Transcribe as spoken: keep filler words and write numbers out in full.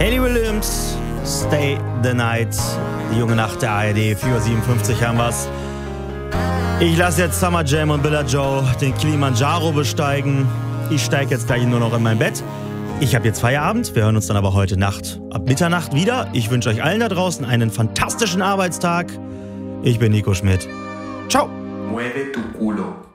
Hayley Williams, Stay the Night. Die junge Nacht der A R D, vier Uhr siebenundfünfzig haben wir's. Ich lasse jetzt Summer Jam und Billa Joe den Kilimanjaro besteigen. Ich steige jetzt gleich nur noch in mein Bett. Ich habe jetzt Feierabend. Wir hören uns dann aber heute Nacht ab Mitternacht wieder. Ich wünsche euch allen da draußen einen fantastischen Arbeitstag. Ich bin Nico Schmidt. Ciao. Mueve tu culo.